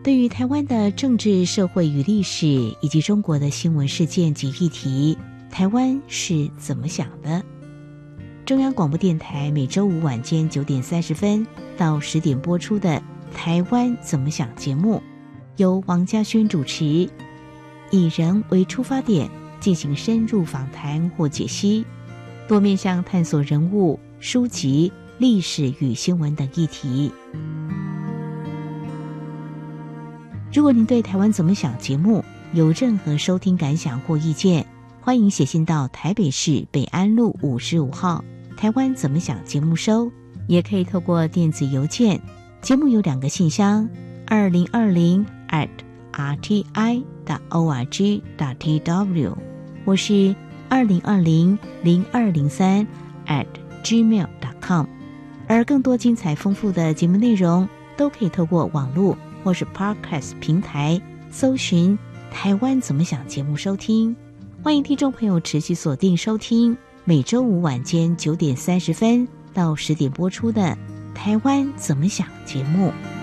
对于台湾的政治、社会与历史，以及中国的新闻事件及议题，台湾是怎么想的？中央广播电台每周五晚间9点30分到10点播出的《台湾怎么想》节目，由王嘉轩主持，以人为出发点，进行深入访谈或解析，多面向探索人物、书籍、历史与新闻等议题。如果您对《台湾怎么想》节目有任何收听感想或意见，欢迎写信到台北市北安路55号台湾怎么想节目收，也可以透过电子邮件。节目有2个信箱2020@rti.org.tw 或是2020-0203@gmail.com。而更多精彩丰富的节目内容都可以透过网络或是 Podcast 平台搜寻台湾怎么想节目收听。欢迎听众朋友持续锁定收听每周五晚间9点30分到10点播出的台湾怎么想节目。